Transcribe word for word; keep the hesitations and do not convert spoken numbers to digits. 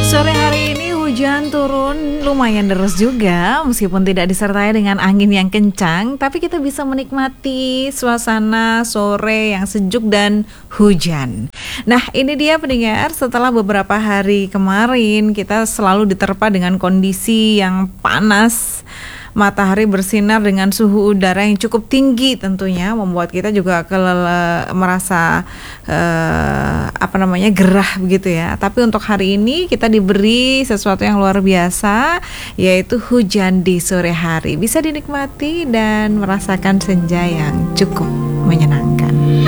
Sore hari ini hujan turun lumayan deras juga, meskipun tidak disertai dengan angin yang kencang, tapi kita bisa menikmati suasana sore yang sejuk dan hujan. Nah, ini dia pendengar, setelah beberapa hari kemarin kita selalu diterpa dengan kondisi yang panas. Matahari bersinar dengan suhu udara yang cukup tinggi, tentunya membuat kita juga kelele, merasa uh, apa namanya gerah begitu ya. Tapi untuk hari ini kita diberi sesuatu yang luar biasa, yaitu hujan di sore hari. Bisa dinikmati dan merasakan senja yang cukup menyenangkan.